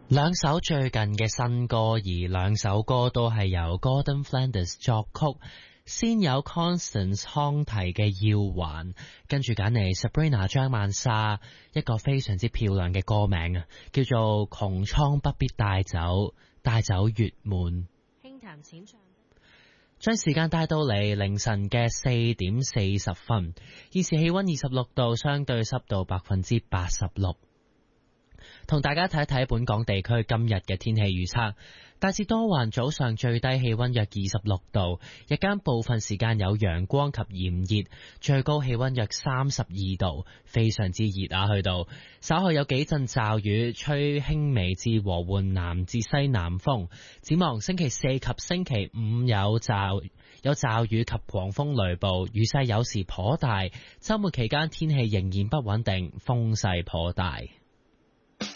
兩首最近嘅新歌，而兩首歌都係由 Gordon Flanders 作曲。先有 Constance 康提嘅《要還》，跟住揀嚟 Sabrina 張曼莎一個非常之漂亮嘅歌名啊，叫做《穹蒼不必帶走，帶走月滿》。輕彈淺唱，將時間帶到嚟凌晨嘅4:40，現時氣溫26度，相對濕度86%。同大家睇一睇本港地區今日嘅天氣預測，大致多雲，早上最低氣溫約26度，日間部分時間有陽光及炎熱，最高氣溫約32度，非常之熱啊！去到稍後有幾陣驟雨，吹輕微至和緩南至西南風。展望星期4及星期5有驟雨及狂風雷暴，雨勢有時頗大。週末期間天氣仍然不穩定，風勢頗大。